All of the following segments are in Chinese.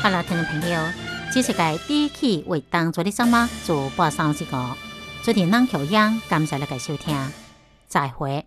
好了，听众朋友，这是个第一期为当作的什么做播送这个，昨天咱口样，感谢大家收听，再会。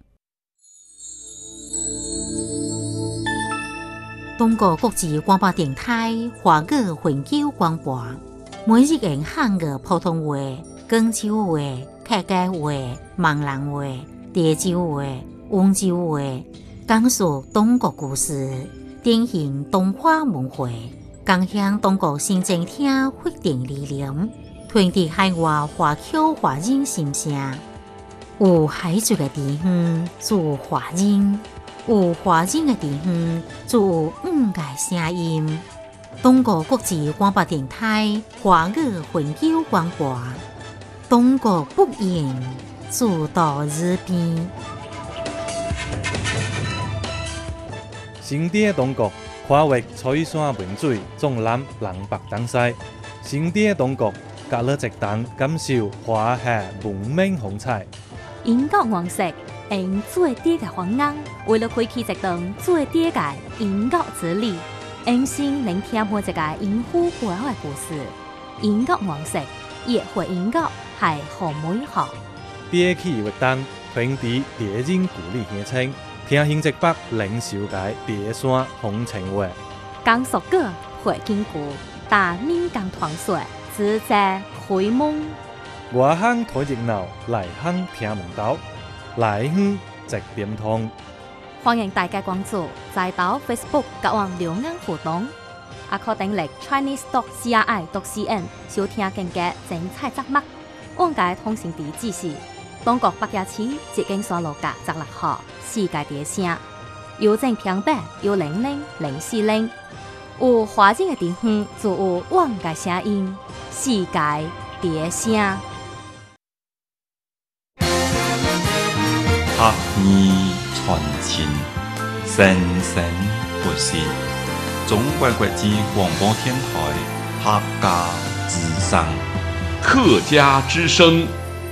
中国国际广播电台华语永久广播，每日用汉语普通话、广州话、客家话、闽南话、潮州话、温州话，讲述中国故事，典型中华文化。共享中国新政厅发展理念，传递海外华侨华人心声。有海族的地方，就有华人；有华人的地方，就有五个声音。中国国际广播电台华语永久广播，中国不言，自到日边。 新的中国。跨越彩山名水，纵览南北东西，新的中国，隔了一档感受华夏文明风采。 英国王室用最低的方案，为了开启一档最低的英国之旅，用心聆听每一个英虎背后的故事。英国王室也会英国系好美好。 第一期活动，传递地人故里乡亲。听新北零售界第山风情话， 讲述过会经过，但民间传说只在开蒙。 外乡睇热闹，内乡听门道，内乡直点通。 欢迎大家关注在岛 Facebook 甲网留言互动，也可登录 chinese.cri.cn 收听更加精彩节目。往界通讯地址是中国北野市捷经山路甲16号。世界第声，邮政平板100-040，有华人的地方就有万个声音，世界第声。 客语传情，生生不息。中国国际广播电台客家之声， 客家之声。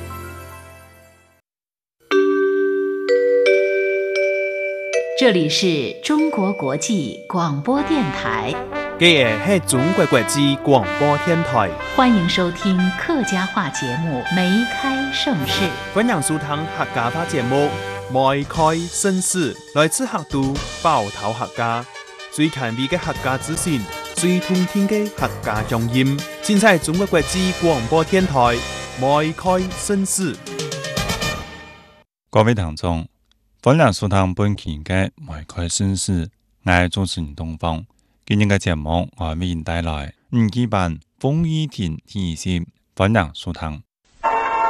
这里是中国国际广播电台， 这是中国国际广播电台， 欢迎收听客家话节目《梅开盛世》。 欢迎收听客家话节目《梅开盛世》，来自客都包头客家，最近味的客家资讯，最通天的客家乡音，现在中国国际广播电台《梅开盛世》。 各位听众。欢迎收听本期嘅梅开盛世，我係主持人東方。今日嘅節目我為您帶來5期版風雨亭提示，歡迎收聽。